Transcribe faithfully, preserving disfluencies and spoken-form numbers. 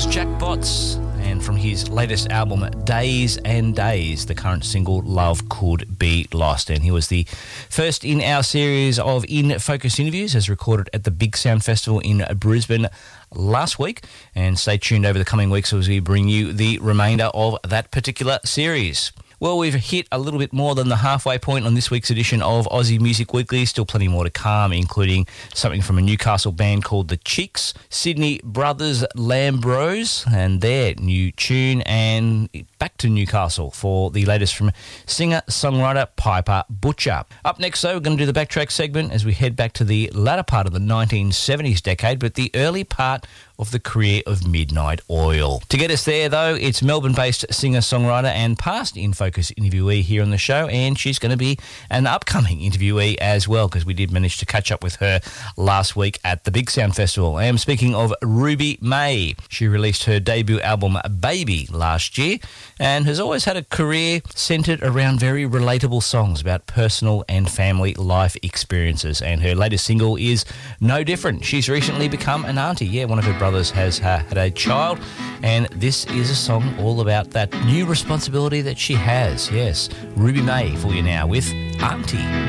was Jack Botts, and from his latest album, Days and Days, the current single, Love Could Be Lost. And he was the first in our series of In Focus interviews, as recorded at the Big Sound Festival in Brisbane last week. And stay tuned over the coming weeks as we bring you the remainder of that particular series. Well, we've hit a little bit more than the halfway point on this week's edition of Aussie Music Weekly. Still plenty more to come, including something from a Newcastle band called The Cheeks, Sydney Brothers Lambros and their new tune, and back to Newcastle for the latest from singer-songwriter Piper Butcher. Up next, though, we're going to do the backtrack segment as we head back to the latter part of the nineteen seventies decade, but the early part of the career of Midnight Oil. To get us there, though, it's Melbourne-based singer-songwriter and past In Focus interviewee here on the show, and she's going to be an upcoming interviewee as well, because we did manage to catch up with her last week at the Big Sound Festival. I am speaking of Ruby May. She released her debut album, Baby, last year, and has always had a career centred around very relatable songs about personal and family life experiences, and her latest single is no different. She's recently become an auntie. Yeah, one of her brothers has uh, had a child, and this is a song all about that new responsibility that she has. Yes, Ruby May for you now with Auntie.